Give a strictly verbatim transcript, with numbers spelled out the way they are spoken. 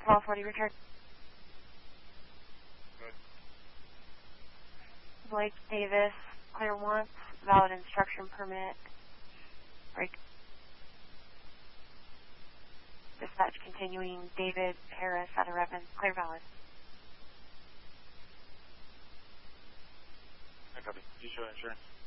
twelve forty, return. Good. Blake Davis, clear once, valid instruction permit. Break. Dispatch continuing, David Harris out of Revan, clear valid. I copy. You show insurance.